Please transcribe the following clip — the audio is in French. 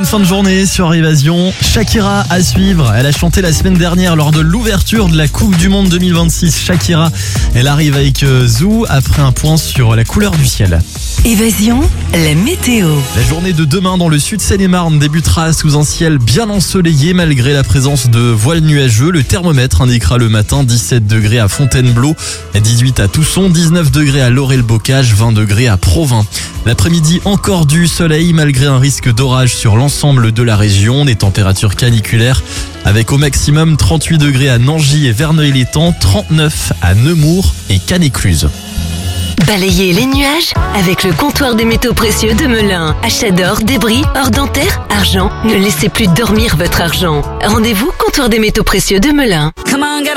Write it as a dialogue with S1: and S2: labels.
S1: bonne fin de journée sur Évasion. Shakira à suivre. Elle a chanté la semaine dernière lors de l'ouverture de la Coupe du Monde 2026. Shakira, elle arrive avec Zou après un point sur la couleur du ciel.
S2: Évasion, la météo.
S1: La journée de demain dans le sud Seine-et-Marne débutera sous un ciel bien ensoleillé malgré la présence de voiles nuageux. Le thermomètre indiquera le matin 17 degrés à Fontainebleau, 18 à Tousson, 19 degrés à Laurel-Bocage, 20 degrés à Provins. L'après-midi, encore du soleil malgré un risque d'orage sur l'ensemble de la région. Des températures caniculaires avec au maximum 38 degrés à Nangy et Verneuil-l'Étang, 39 à Nemours et Cannes-Écluse.
S2: Balayez les nuages avec le comptoir des métaux précieux de Melun. Achat d'or, débris, or dentaire, argent. Ne laissez plus dormir votre argent. Rendez-vous comptoir des métaux précieux de Melun.